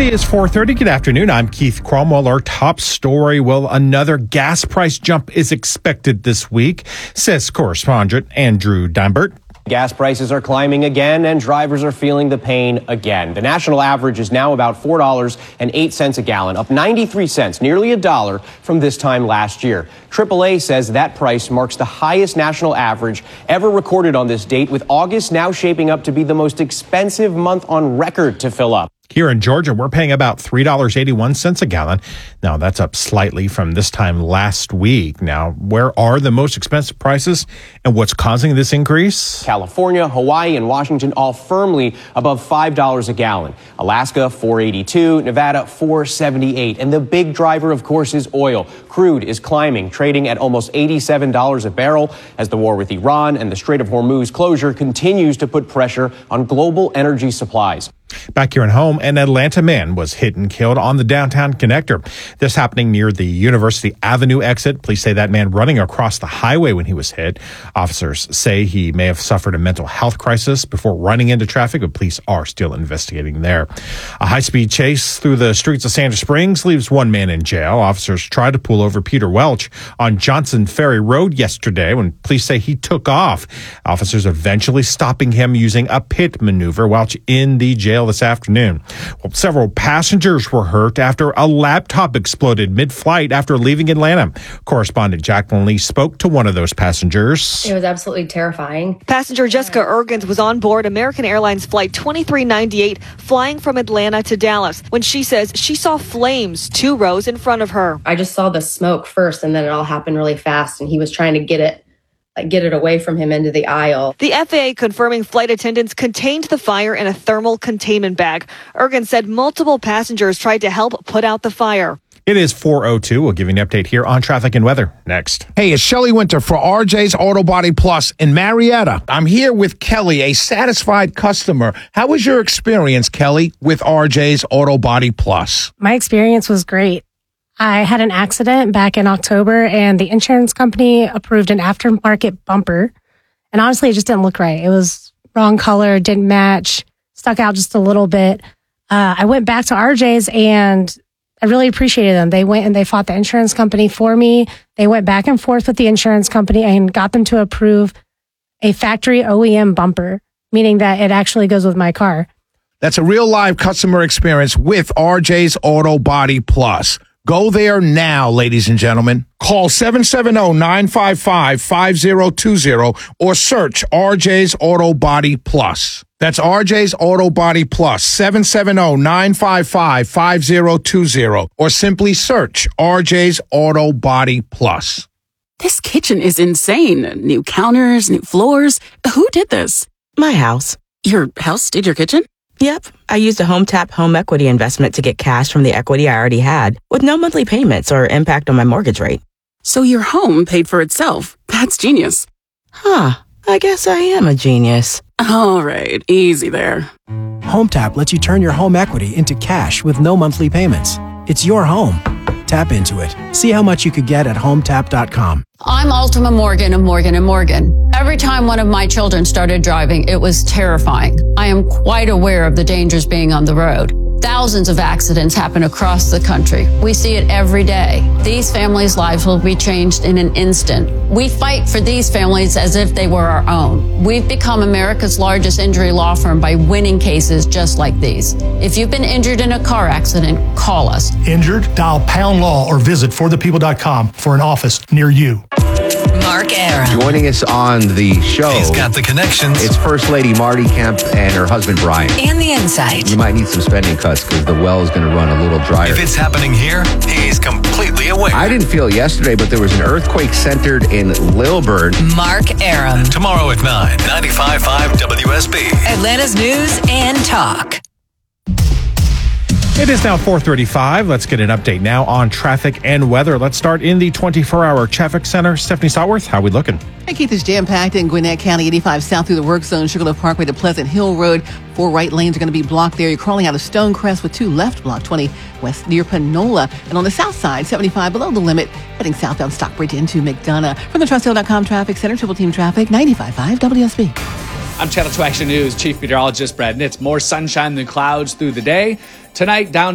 is 4:30. Good afternoon. I'm Keith Cromwell. Our top story. Well, another gas price jump is expected this week, says correspondent Andrew Dymburt. Gas prices are climbing again, and drivers are feeling the pain again. The national average is now about $4.08 a gallon, up 93 cents, nearly $1 from this time last year. AAA says that price marks the highest national average ever recorded on this date, with August now shaping up to be the most expensive month on record to fill up. Here in Georgia, we're paying about $3.81 a gallon. Now, that's up slightly from this time last week. Now, where are the most expensive prices and what's causing this increase? California, Hawaii, and Washington all firmly above $5 a gallon. Alaska, $4.82. Nevada, $4.78. And the big driver, of course, is oil. Crude is climbing, trading at almost $87 a barrel as the war with Iran and the Strait of Hormuz closure continues to put pressure on global energy supplies. Back here at home, an Atlanta man was hit and killed on the downtown connector. This happening near the University Avenue exit. Police say that man running across the highway when he was hit. Officers say he may have suffered a mental health crisis before running into traffic, but police are still investigating there. A high-speed chase through the streets of Santa Springs leaves one man in jail. Officers tried to pull over Peter Welch on Johnson Ferry Road yesterday when police say he took off. Officers eventually stopping him using a pit maneuver. Welch in the jail this afternoon. Well, several passengers were hurt after a laptop exploded mid-flight after leaving Atlanta. Correspondent Jacqueline Lee spoke to one of those passengers. It was absolutely terrifying. Passenger Jessica Ergens was on board American Airlines Flight 2398 flying from Atlanta to Dallas when she says she saw flames 2 rows in front of her. I just saw the smoke first, and then it all happened really fast, and he was trying to get it away from him into the aisle. The FAA confirming flight attendants contained the fire in a thermal containment bag. Ergens said multiple passengers tried to help put out the fire. It is 4:02. We'll give you an update here on traffic and weather next. Hey, it's Shelley Winter for RJ's Auto Body Plus in Marietta. I'm here with Kelly, a satisfied customer. How was your experience, Kelly, with RJ's Auto Body Plus? My experience was great. I had an accident back in October, and the insurance company approved an aftermarket bumper. And honestly, it just didn't look right. It was wrong color, didn't match, stuck out just a little bit. I went back to RJ's, and I really appreciated them. They went and they fought the insurance company for me. They went back and forth with the insurance company and got them to approve a factory OEM bumper, meaning that it actually goes with my car. That's a real live customer experience with RJ's Auto Body Plus. Go there now, ladies and gentlemen. Call 770-955-5020 or search RJ's Auto Body Plus. That's RJ's Auto Body Plus, 770-955-5020 or simply search RJ's Auto Body Plus. This kitchen is insane. New counters, new floors. Who did this? My house. Your house did your kitchen? Yep. I used a HomeTap home equity investment to get cash from the equity I already had with no monthly payments or impact on my mortgage rate. So your home paid for itself. That's genius. Huh. I guess I am a genius. All right. Easy there. HomeTap lets you turn your home equity into cash with no monthly payments. It's your home. Tap into it. See how much you could get at HomeTap.com. I'm Ultima Morgan of Morgan & Morgan. Every time one of my children started driving, it was terrifying. I am quite aware of the dangers being on the road. Thousands of accidents happen across the country. We see it every day. These families' lives will be changed in an instant. We fight for these families as if they were our own. We've become America's largest injury law firm by winning cases just like these. If you've been injured in a car accident, call us. Injured? Dial pound law or visit forthepeople.com for an office near you. Mark Aram. Joining us on the show. He's got the connections. It's First Lady Marty Kemp and her husband Brian. And the insight. You might need some spending cuts because the well is going to run a little drier. If it's happening here, he's completely aware. I didn't feel yesterday, but there was an earthquake centered in Lilburn. Mark Aram. Tomorrow at 9, 95.5 WSB. Atlanta's News and Talk. It is now 4:35. Let's get an update now on traffic and weather. Let's start in the 24-hour traffic center. Stephanie Stotworth, how are we looking? Hey, Keith, is jam-packed in Gwinnett County, 85 south through the work zone, Sugarloaf Parkway to Pleasant Hill Road. 4 right lanes are going to be blocked there. You're crawling out of Stonecrest with 2 left blocked, 20 west near Panola. And on the south side, 75 below the limit, heading southbound Stockbridge into McDonough. From the TrustHill.com Traffic Center, Triple Team Traffic, 95.5 WSB. I'm Channel 2 Action News Chief Meteorologist Brad Nitz. More sunshine than clouds through the day. Tonight, down